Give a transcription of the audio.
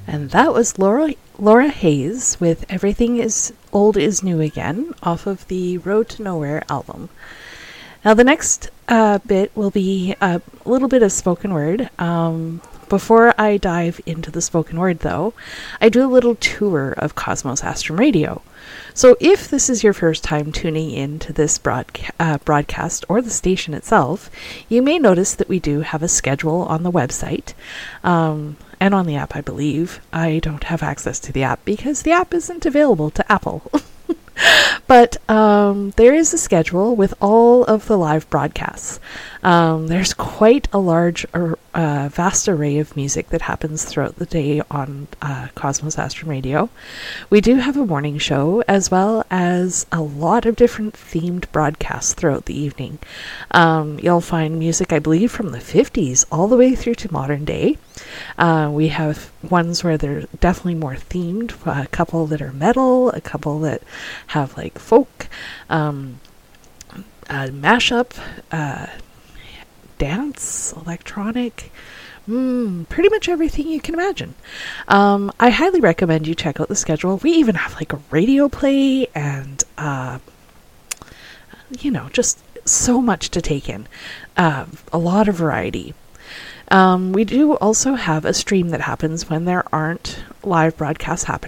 And that was Laura Hayes with Everything is Old is New Again off of the Road to Nowhere album. Now the next bit will be a little bit of spoken word. Before I dive into the spoken word, though, I do a little tour of Cosmos Astrum Radio. So if this is your first time tuning in to this broadcast or the station itself, you may notice that we do have a schedule on the website and on the app, I believe. I don't have access to the app because the app isn't available to Apple. But there is a schedule with all of the live broadcasts. There's quite a large, vast array of music that happens throughout the day on Cosmos Astrum Radio. We do have a morning show as well as a lot of different themed broadcasts throughout the evening. You'll find music, I believe, from the 50s all the way through to modern day. We have ones where they're definitely more themed, a couple that are metal, a couple that have like folk, mashup, dance, electronic, pretty much everything you can imagine. I highly recommend you check out the schedule. We even have like a radio play and, just so much to take in. A lot of variety. We do also have a stream that happens when there aren't live broadcasts happening.